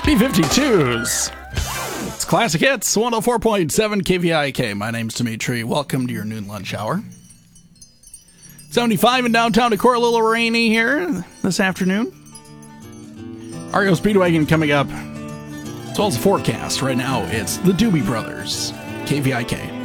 B-52s. It's Classic Hits, 104.7 KVIK. My name's Dimitri. Welcome to your noon lunch hour. 75 in downtown Decorah, a little rainy here this afternoon. REO Speedwagon coming up, as well as the forecast. Right now, it's the Doobie Brothers, KVIK.